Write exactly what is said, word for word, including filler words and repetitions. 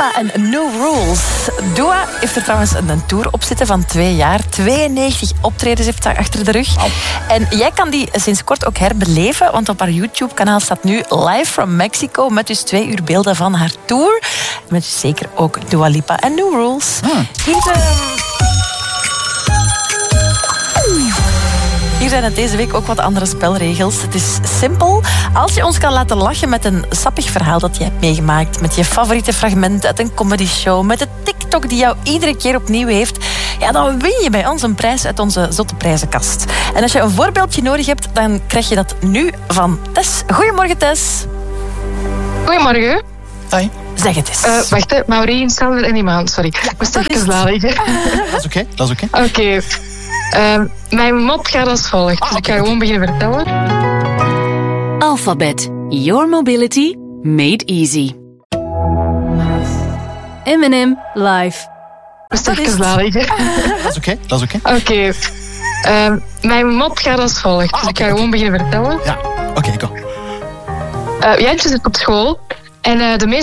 Lipa en New Rules. Dua heeft er trouwens een tour op zitten van twee jaar. tweeënnegentig optredens heeft ze achter de rug. Oh. En jij kan die sinds kort ook herbeleven, want op haar YouTube-kanaal staat nu Live from Mexico met dus twee uur beelden van haar tour. Met dus zeker ook Dua Lipa en New Rules. Hmm. Hier, uh... Hier zijn het deze week ook wat andere spelregels. Het is simpel. Als je ons kan laten lachen met een sappig verhaal dat je hebt meegemaakt, met je favoriete fragment uit een comedyshow, met de TikTok die jou iedere keer opnieuw heeft, ja, dan win je bij ons een prijs uit onze zotte prijzenkast. En als je een voorbeeldje nodig hebt, dan krijg je dat nu van Tess. Goedemorgen, Tess. Goedemorgen. Hoi. Zeg het eens. Uh, wacht, hè. Maureen, Sander en Imaan. Sorry, ja, ik moest even nadenken. Dat is oké, okay. dat is oké. Okay. Oké. Okay. Uh, mijn mop gaat als volgt. Ah, dus ik ga okay. gewoon beginnen vertellen. Alphabet. Your mobility made easy. M and M live. Ik moest even nadenken. Dat is oké, okay. dat is oké. Okay. Oké. Okay. Uh, mijn mop gaat als volgt. Ah, dus ik ga okay. gewoon beginnen vertellen. Ja, oké, okay, go. Uh, Jantje zit op school. En uh, de meeste